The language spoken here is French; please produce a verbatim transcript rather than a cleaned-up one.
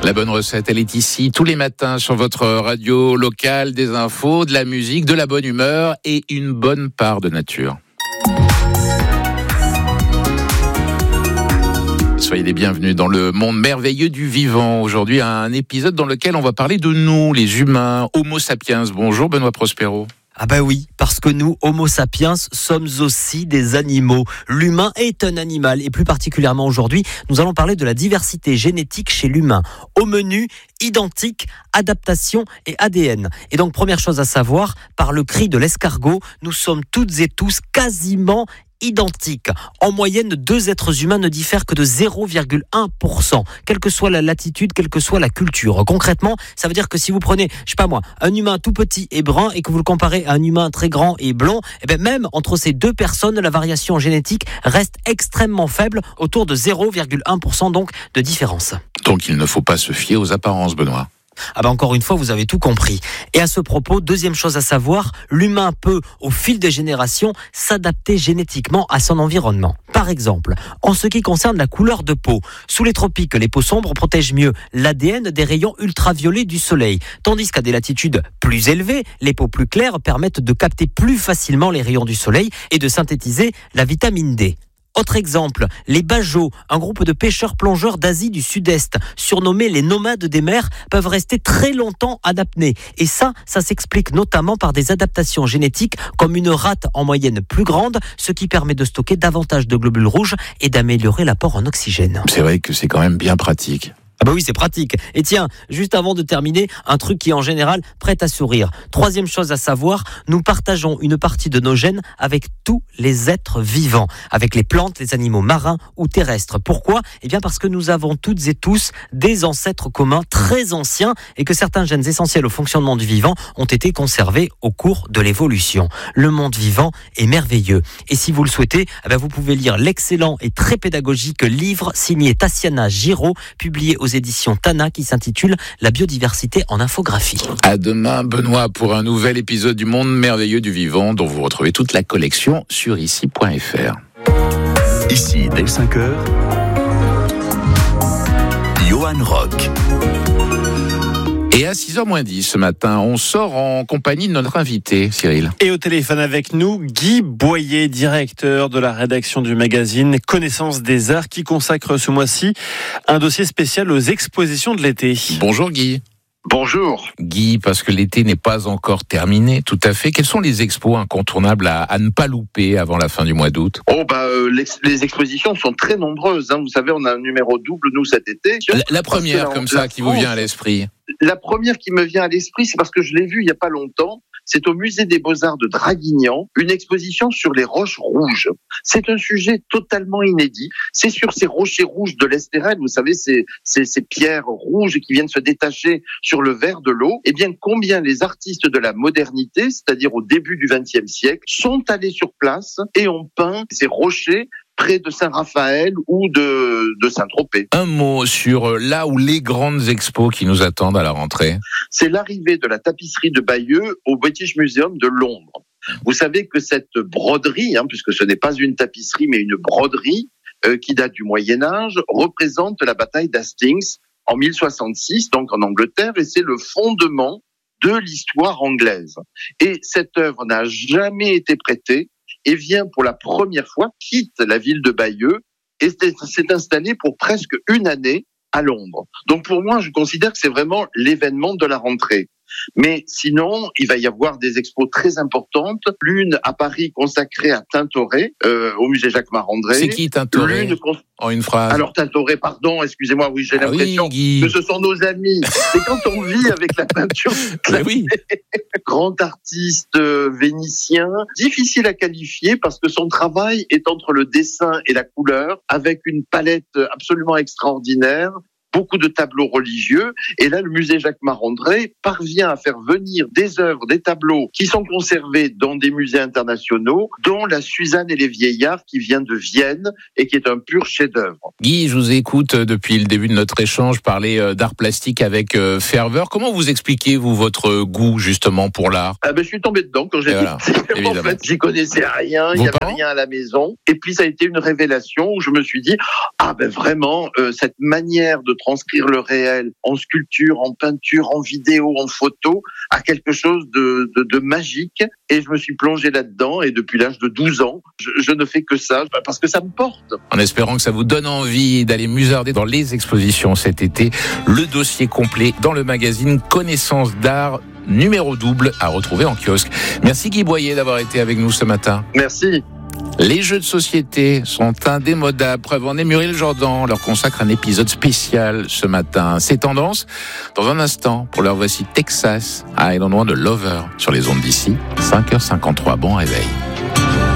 La bonne recette, elle est ici tous les matins sur votre radio locale, des infos, de la musique, de la bonne humeur et une bonne part de nature. Soyez les bienvenus dans le monde merveilleux du vivant. Aujourd'hui, un épisode dans lequel on va parler de nous, les humains, Homo sapiens. Bonjour Benoît Prospero. Ah bah oui, parce que nous, Homo sapiens, sommes aussi des animaux. L'humain est un animal et plus particulièrement aujourd'hui, nous allons parler de la diversité génétique chez l'humain. Au menu, identique, adaptation et A D N. Et donc première chose à savoir, par le cri de l'escargot, nous sommes toutes et tous quasiment identiques. En moyenne, deux êtres humains ne diffèrent que de zéro virgule un pour cent, quelle que soit la latitude, quelle que soit la culture. Concrètement, ça veut dire que si vous prenez, je sais pas moi, un humain tout petit et brun et que vous le comparez à un humain très grand et blond, eh ben même entre ces deux personnes, la variation génétique reste extrêmement faible, autour de zéro virgule un pour cent donc de différence. Donc il ne faut pas se fier aux apparences, Benoît. Ah ben encore une fois, vous avez tout compris. Et à ce propos, deuxième chose à savoir, l'humain peut, au fil des générations, s'adapter génétiquement à son environnement. Par exemple, en ce qui concerne la couleur de peau, sous les tropiques, les peaux sombres protègent mieux l'A D N des rayons ultraviolets du soleil, tandis qu'à des latitudes plus élevées, les peaux plus claires permettent de capter plus facilement les rayons du soleil et de synthétiser la vitamine D. Autre exemple, les Bajots, un groupe de pêcheurs-plongeurs d'Asie du Sud-Est, surnommés les nomades des mers, peuvent rester très longtemps à l'apnée. Et ça, ça s'explique notamment par des adaptations génétiques comme une rate en moyenne plus grande, ce qui permet de stocker davantage de globules rouges et d'améliorer l'apport en oxygène. C'est vrai que c'est quand même bien pratique. Ah bah oui, c'est pratique. Et tiens, juste avant de terminer, un truc qui en général prête à sourire. Troisième chose à savoir, nous partageons une partie de nos gènes avec tous les êtres vivants, avec les plantes, les animaux marins ou terrestres. Pourquoi ? Eh bien parce que nous avons toutes et tous des ancêtres communs très anciens et que certains gènes essentiels au fonctionnement du vivant ont été conservés au cours de l'évolution. Le monde vivant est merveilleux. Et si vous le souhaitez, eh bien vous pouvez lire l'excellent et très pédagogique livre signé Tassiana Giraud, publié aux éditions Tana, qui s'intitule La biodiversité en infographie. À demain, Benoît, pour un nouvel épisode du monde merveilleux du vivant, dont vous retrouvez toute la collection sur ici point f r. Ici, dès cinq heures, Johan Rock. Et à six heures moins dix ce matin, on sort en compagnie de notre invité, Cyril. Et au téléphone avec nous, Guy Boyer, directeur de la rédaction du magazine Connaissance des Arts, qui consacre ce mois-ci un dossier spécial aux expositions de l'été. Bonjour Guy. Bonjour. Guy, parce que l'été n'est pas encore terminé, tout à fait. Quelles sont les expos incontournables à, à ne pas louper avant la fin du mois d'août ? Oh bah euh, les, les expositions sont très nombreuses. Hein. Vous savez, on a un numéro double nous cet été. La, la première que, comme la, ça la qui France, vous vient à l'esprit. La première qui me vient à l'esprit, c'est parce que je l'ai vue il y a pas longtemps. C'est au musée des Beaux-Arts de Draguignan, une exposition sur les roches rouges. C'est un sujet totalement inédit. C'est sur ces rochers rouges de l'Estérel, vous savez, ces, ces, ces pierres rouges qui viennent se détacher sur le verre de l'eau. Eh bien, combien les artistes de la modernité, c'est-à-dire au début du vingtième siècle, sont allés sur place et ont peint ces rochers près de Saint-Raphaël ou de, de Saint-Tropez. Un mot sur là où les grandes expos qui nous attendent à la rentrée. C'est l'arrivée de la tapisserie de Bayeux au British Museum de Londres. Vous savez que cette broderie, hein, puisque ce n'est pas une tapisserie mais une broderie euh, qui date du Moyen-Âge, représente la bataille d'Hastings en mille soixante-six, donc en Angleterre, et c'est le fondement de l'histoire anglaise. Et cette œuvre n'a jamais été prêtée et vient pour la première fois, quitte la ville de Bayeux et s'est installée pour presque une année à Londres. Donc pour moi, je considère que c'est vraiment l'événement de la rentrée. Mais sinon, il va y avoir des expos très importantes. L'une à Paris consacrée à Tintoret, euh, au musée Jacques Marandré. C'est qui Tintoret ? L'une cons... En une phrase. Alors Tintoret, pardon, excusez-moi, oui, j'ai ah l'impression oui, que ce sont nos amis. C'est quand on vit avec la peinture classée, oui. Grand artiste euh, vénitien, difficile à qualifier parce que son travail est entre le dessin et la couleur, avec une palette absolument extraordinaire. Beaucoup de tableaux religieux. Et là, le musée Jacques Marandré parvient à faire venir des œuvres, des tableaux qui sont conservés dans des musées internationaux, dont la Suzanne et les Vieillards qui vient de Vienne et qui est un pur chef-d'œuvre. Guy, je vous écoute depuis le début de notre échange parler d'art plastique avec ferveur. Comment vous expliquez, vous, votre goût, justement, pour l'art ? Ah ben, je suis tombé dedans quand j'étais voilà, petit. En fait, j'y connaissais rien, il n'y avait parents rien à la maison. Et puis, ça a été une révélation où je me suis dit, ah ben vraiment, euh, cette manière de transcrire le réel en sculpture, en peinture, en vidéo, en photo, à quelque chose de, de, de magique. Et je me suis plongé là-dedans et depuis l'âge de douze ans, je, je ne fais que ça parce que ça me porte. En espérant que ça vous donne envie d'aller musarder dans les expositions cet été, le dossier complet dans le magazine Connaissance d'art numéro double à retrouver en kiosque. Merci Guy Boyer d'avoir été avec nous ce matin. Merci. Les jeux de société sont indémodables. Preuve en est, Muriel Jordan leur consacre un épisode spécial ce matin. C'est tendance. Dans un instant, pour leur voici Texas, I Don't Want a Lover sur les ondes d'ici. cinq heures cinquante-trois, bon réveil.